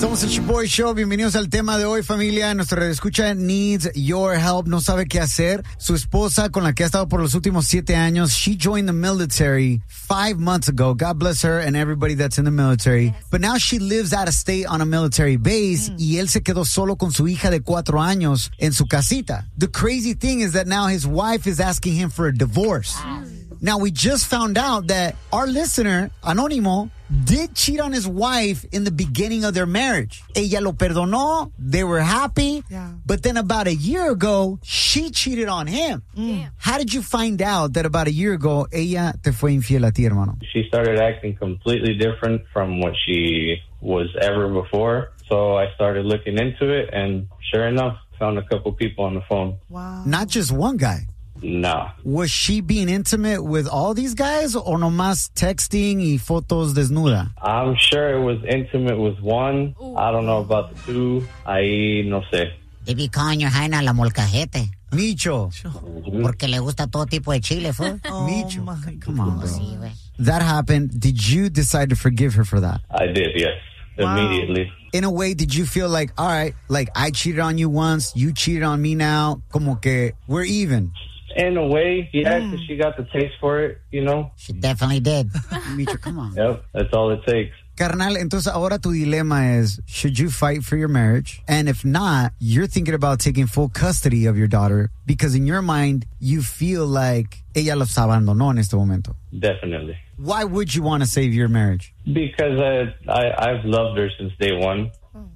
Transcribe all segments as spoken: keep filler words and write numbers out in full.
Somos el Shaboy Show. Bienvenidos al tema de hoy, familia. Nuestra radioescucha needs your help. No sabe qué hacer. Su esposa, con la que ha estado por los últimos siete años, she joined the military five months ago. God bless her and everybody that's in the military. Yes. But now she lives out of state on a military base mm. y él se quedó solo con su hija de cuatro años en su casita. The crazy thing is that now his wife is asking him for a divorce. Mm. Now, we just found out that our listener, Anónimo, did cheat on his wife in the beginning of their marriage. Ella lo perdonó. They were happy. Yeah. But then about a year ago, she cheated on him. Mm. How did you find out that about a year ago, ella te fue infiel a ti, hermano? She started acting completely different from what she was ever before. So I started looking into it, and sure enough, found a couple people on the phone. Wow. Not just one guy. No. Was she being intimate with all these guys or nomás texting y fotos desnuda? I'm sure it was intimate with one. Ooh. I don't know about the two. Ahí no sé. They be calling your jaina la molcajete. Micho. Mm-hmm. Porque le gusta todo tipo de chile, fool. Oh, Micho. My Come on, bro. Sí, that happened. Did you decide to forgive her for that? I did, yes. Wow. Immediately. In a way, did you feel like, all right, like I cheated on you once, you cheated on me now, como que we're even? In a way, yeah, because mm. she got the taste for it, you know? She definitely did. Micho, come on. Yep, that's all it takes. Carnal, entonces ahora tu dilema is, should you fight for your marriage? And if not, you're thinking about taking full custody of your daughter because in your mind, you feel like ella los abandonó en este momento. Definitely. Why would you want to save your marriage? Because I, I, I've loved her since day one.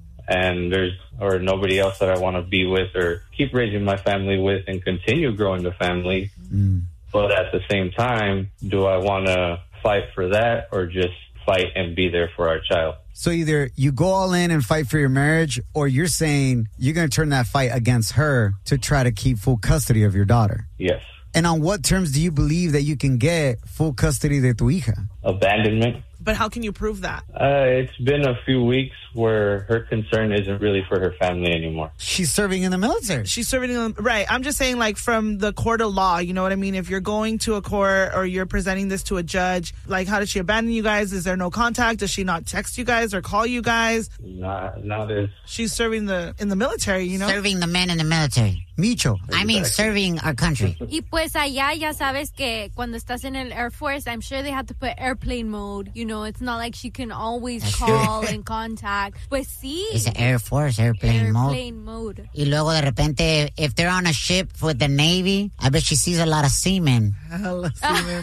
And there's or nobody else that I want to be with or keep raising my family with and continue growing the family. Mm. But at the same time, do I want to fight for that or just fight and be there for our child? So either you go all in and fight for your marriage or you're saying you're going to turn that fight against her to try to keep full custody of your daughter. Yes. And on what terms do you believe that you can get full custody de tu hija? Abandonment. But how can you prove that? Uh, it's been a few weeks where her concern isn't really for her family anymore. She's serving in the military. She's serving in the, right. I'm just saying, like, from the court of law, you know what I mean? If you're going to a court or you're presenting this to a judge, like, how did she abandon you guys? Is there no contact? Does she not text you guys or call you guys? Not, not as... She's serving the in the military, you know? Serving the men in the military. Micho. Exactly. I mean, serving our country. Y pues allá ya sabes que cuando estás en el Air Force, I'm sure they have to put airplane mode. You know, it's not like she can always That's call true. and contact. Pues sí. It's an Air Force airplane, airplane mode. mode. Y luego de repente, if they're on a ship with the Navy, I bet she sees a lot of seamen. Hella seamen.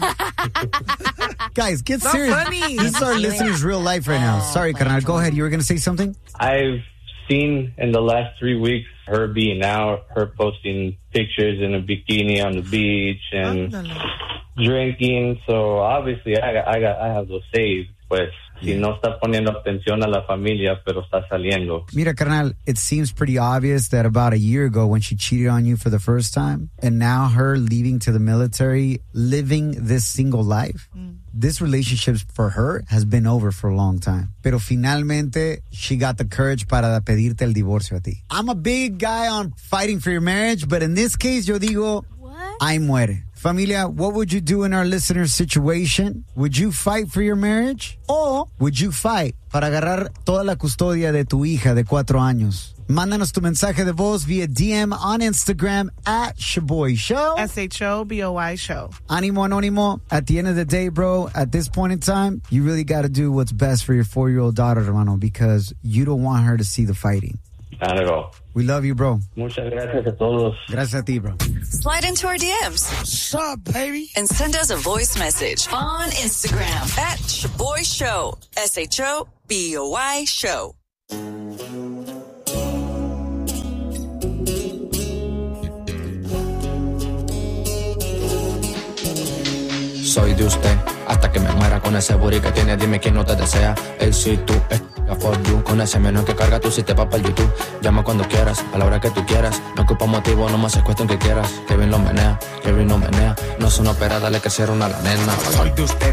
Guys, get Not serious. Funny. This is our listeners' real life right now. Sorry, Carnal. Go ahead. You were going to say something? I've seen in the last three weeks her being out, her posting pictures in a bikini on the beach and drinking. So obviously, I got, I got, I have those saved. Pues si no está poniendo atención a la familia, pero está saliendo. Mira, carnal, it seems pretty obvious that about a year ago when she cheated on you for the first time, and now her leaving to the military, living this single life, mm. this relationship for her has been over for a long time. Pero finalmente, she got the courage para pedirte el divorcio a ti. I'm a big guy on fighting for your marriage, but in this case, yo digo, what? Ay muere. Familia, what would you do in our listener's situation? Would you fight for your marriage? O would you fight para agarrar toda la custodia de tu hija de cuatro años? Mándanos tu mensaje de voz via D M on Instagram at Shaboy Show. S H O B O Y Show. Animo Anónimo. At the end of the day, bro, at this point in time, you really got to do what's best for your four-year-old daughter, hermano, because you don't want her to see the fighting. Not at all. We love you, bro. Muchas gracias a todos. Gracias a ti, bro. Slide into our D Ms. What's up, baby? And send us a voice message on Instagram at Shaboy Show. S H O B O Y Show. Soy de usted, hasta que me muera con ese booty que tiene, dime quién no te desea. Él sí, tú, es for you. Con ese menú que carga tu sistema para el YouTube. Llama cuando quieras, a la hora que tú quieras. No ocupa motivo, nomás es cuestión que quieras. Kevin lo menea, Kevin lo menea. No es una opera, dale que cierra una la nena. Soy de usted,